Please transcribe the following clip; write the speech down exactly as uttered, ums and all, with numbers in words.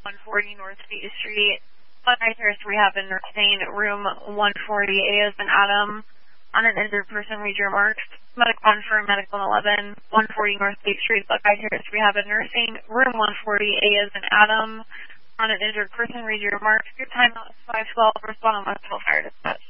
one forty North State Street, Buckeye Terrace Rehab and Nursing, room one forty, A as in Adam. On an injured person, read your marks. Medical confirm, medical eleven, one forty North State Street, Buckeye Terrace Rehab and Nursing, room one forty, A as in Adam. On an injured person, read your marks. Your time is five twelve, respond on Westfield Fire Dispatch.